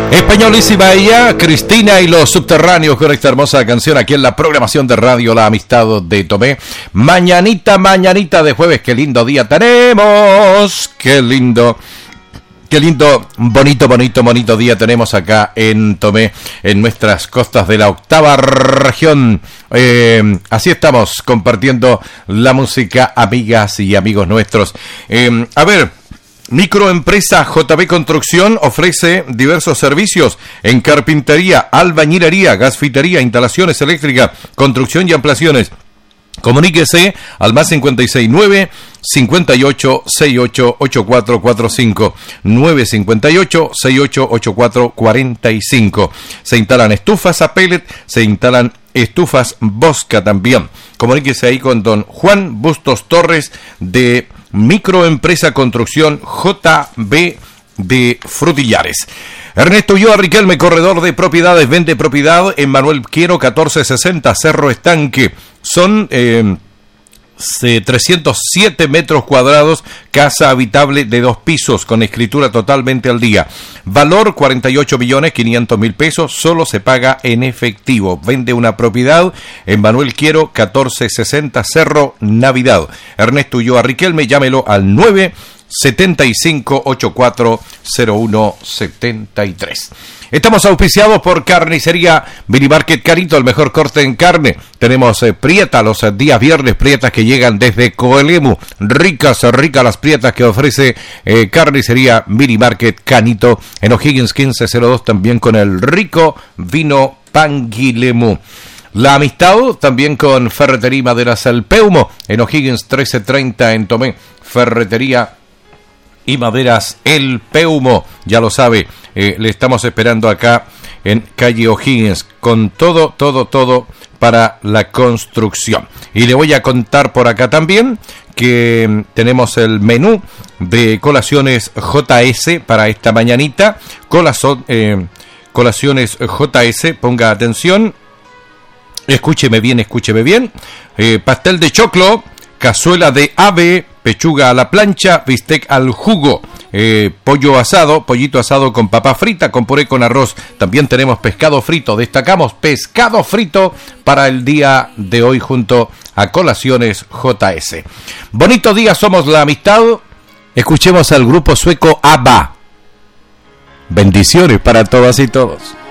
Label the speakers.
Speaker 1: Españolísima ella, Cristina y los Subterráneos, con esta hermosa canción aquí en la programación de Radio La Amistad de Tomé. Mañanita de jueves, qué lindo día tenemos, qué lindo, bonito día tenemos acá en Tomé, en nuestras costas de la octava región. Así estamos compartiendo la música, amigas y amigos nuestros. A ver, Microempresa JB Construcción ofrece diversos servicios en carpintería, albañilería, gasfitería, instalaciones eléctricas, construcción y ampliaciones. Comuníquese al más 569 58 68 8445 958 68 8445. Se instalan estufas a pellet, se instalan estufas Bosca también. Comuníquese ahí con don Juan Bustos Torres de Microempresa Construcción JB de Frutillares. Ernesto Ulloa Riquelme, corredor de propiedades, vende propiedad en Manuel Quiero 1460, Cerro Estanque. Son 307 metros cuadrados, casa habitable de 2 pisos con escritura totalmente al día. Valor 48.500.000 pesos, solo se paga en efectivo. Vende una propiedad en Manuel Quiero 1460, Cerro Navidad. Ernesto Ulloa Riquelme, llámelo al 975-840173. Estamos auspiciados por Carnicería Mini Market Canito, el mejor corte en carne. Tenemos prieta los días viernes, prietas que llegan desde Coelemu. Ricas las prietas que ofrece Carnicería Mini Market Canito en O'Higgins 1502, también con el rico vino Panguilemu. La amistad también con Ferretería y Maderas El Peumo en O'Higgins 1330 en Tomé. Ferretería y Maderas El Peumo, ya lo sabe, le estamos esperando acá en calle O'Higgins con todo para la construcción. Y le voy a contar por acá también que tenemos el menú de colaciones JS para esta mañanita. Colaciones JS, ponga atención, escúcheme bien. Pastel de choclo, cazuela de ave, pechuga a la plancha, bistec al jugo, pollito asado con papa frita, con puré con arroz. También tenemos pescado frito. Destacamos pescado frito para el día de hoy junto a Colaciones JS. Bonito día, somos la amistad. Escuchemos al grupo sueco ABBA. Bendiciones para todas y todos.